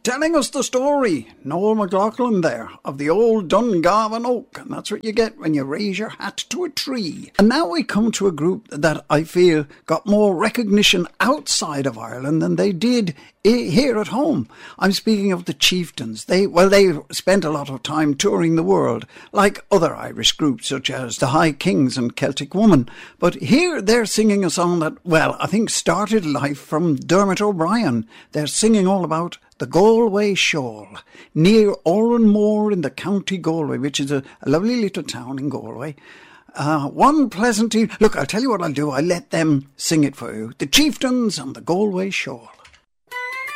telling us the story, Noel McLaughlin there, of the old Dungarvan Oak, and that's what you get when you raise your hat to a tree. And now we come to a group that I feel got more recognition outside of Ireland than they did here at home. I'm speaking of the Chieftains. They spent a lot of time touring the world, like other Irish groups such as the High Kings and Celtic Woman. But here they're singing a song that, well, I think started life from Dermot O'Brien. They're singing all about the Galway Shoal, near Oranmore in the County Galway, which is a lovely little town in Galway. One pleasant evening. Look, I'll tell you what I'll do. I'll let them sing it for you. The Chieftains and the Galway Shoal.